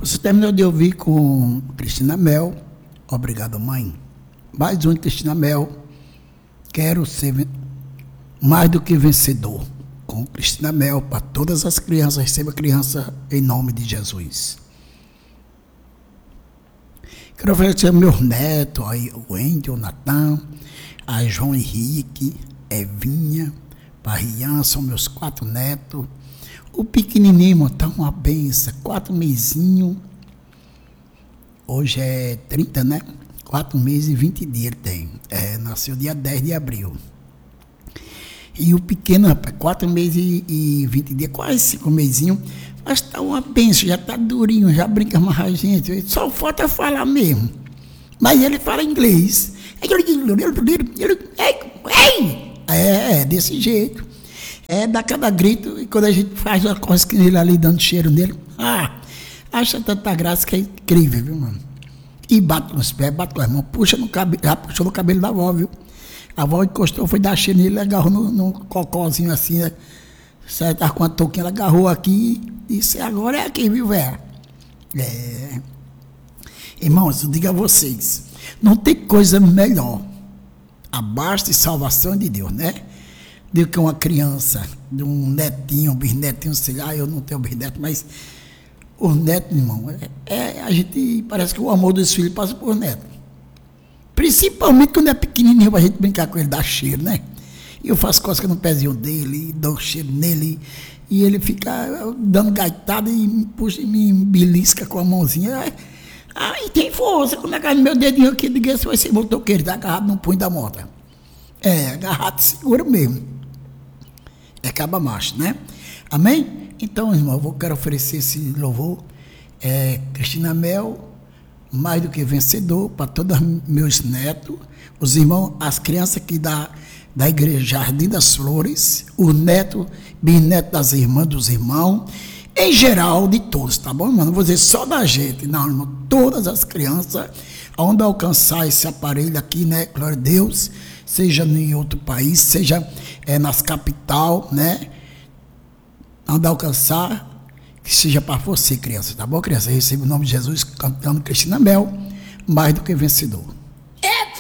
Você terminou de ouvir com Cristina Mel, Obrigado Mãe. Mais um Cristina Mel, Quero Ser Mais do que Vencedor. Com Cristina Mel, para todas as crianças, receba criança em nome de Jesus. Quero oferecer aos meus netos, aí, o Wendel, o Natan, a João Henrique, Evinha, Parrian, são meus 4 netos. O pequenininho está uma benção, 4 mesinhos. Hoje é 30, né? 4 meses e 20 dias ele tem. Nasceu dia 10 de abril. E o pequeno, rapaz, 4 meses e 20 dias, quase 5 mesinhos. Mas está uma benção, já está durinho, já brinca mais a gente. Só falta falar mesmo. Mas ele fala inglês. É desse jeito. Dá cada grito, e quando a gente faz uma coisa que ele ali dando cheiro nele, acha tanta graça que é incrível, viu, mano? E bate nos pés, bate com as mãos, puxa no cabelo, já puxou no cabelo da avó, viu? A avó encostou, foi dar cheiro nele, agarrou no cocôzinho assim, né? Certo, tava com a touquinha, ela agarrou aqui e disse, agora é aqui, viu, velho? Irmãos, eu digo a vocês, não tem coisa melhor, abaixo de salvação de Deus, né? Do que uma criança, de um netinho, um bisnetinho, sei lá, eu não tenho bisneto, mas os netos, irmão, a gente, parece que o amor dos filhos passa por neto. Principalmente quando é pequenininho, pra gente brincar com ele, dá cheiro, né? E eu faço cosca no pezinho dele, dou cheiro nele, e ele fica dando gaitada e me puxa e me belisca com a mãozinha. E tem força, quando agarra no meu dedinho aqui, diga se vai ser motoqueiro, tá agarrado no punho da moto. Agarrado, segura mesmo. É caba macho, né? Amém? Então, irmão, eu quero oferecer esse louvor. Cristina Mel, mais do que vencedor, para todos meus netos, os irmãos, as crianças aqui da igreja Jardim das Flores, os netos, bisnetos das irmãs, dos irmãos, em geral, de todos, tá bom, irmão? Não vou dizer só da gente, não, irmão. Todas as crianças, onde alcançar esse aparelho aqui, né? Glória a Deus. Seja em outro país, seja nas capital, né? Onde alcançar, que seja para você, criança, tá bom, criança? Receba o nome de Jesus cantando Cristina Mel, mais do que vencedor.